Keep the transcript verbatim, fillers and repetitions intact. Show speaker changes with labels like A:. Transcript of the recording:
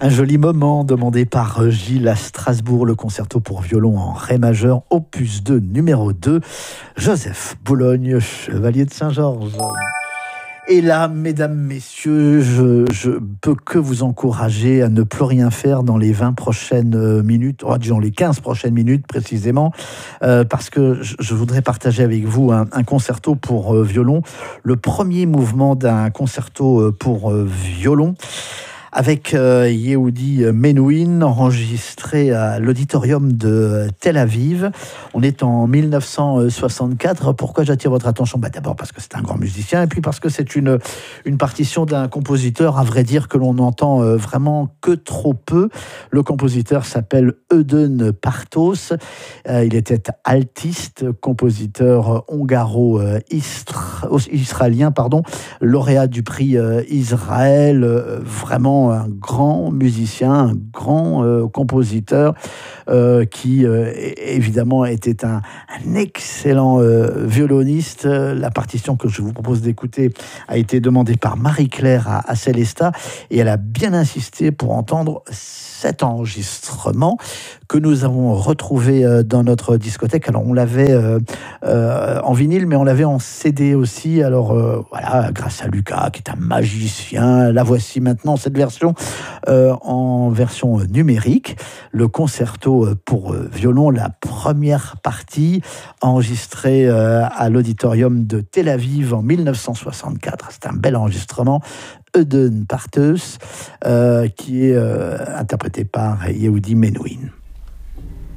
A: Un joli moment demandé par Gilles à Strasbourg, le concerto pour violon en ré majeur, opus deux, numéro deux, Joseph Boulogne, chevalier de Saint-Georges. Et là, mesdames, messieurs, je, je peux que vous encourager à ne plus rien faire dans les vingt prochaines minutes, oh, disons les quinze prochaines minutes précisément, euh, parce que je, je voudrais partager avec vous un, un concerto pour euh, violon, le premier mouvement d'un concerto pour euh, violon, avec euh, Yehudi Menuhin, enregistré à l'auditorium de Tel Aviv. On est en mille neuf cent soixante-quatre. Pourquoi j'attire votre attention ? Bah, d'abord parce que c'est un grand musicien, et puis parce que c'est une, une partition d'un compositeur, à vrai dire, que l'on entend euh, vraiment que trop peu. Le compositeur s'appelle Eudön Partos. Euh, il était altiste, compositeur hongaro-israélien, pardon, lauréat du prix euh, Israël, euh, vraiment un grand musicien, un grand euh, compositeur euh, qui euh, évidemment était un, un excellent euh, violoniste. La partition que je vous propose d'écouter a été demandée par Marie-Claire à, à Célestat, et elle a bien insisté pour entendre cet enregistrement que nous avons retrouvé euh, dans notre discothèque. Alors on l'avait euh, euh, en vinyle, mais on l'avait en C D aussi. Alors euh, voilà, grâce à Lucas qui est un magicien, la voici maintenant, cette version euh, en version numérique, le concerto pour violon, la première partie enregistrée euh, à l'auditorium de Tel Aviv en mille neuf cent soixante-quatre. C'est un bel enregistrement. Eudön Partos, euh, qui est euh, interprété par Yehudi Menuhin.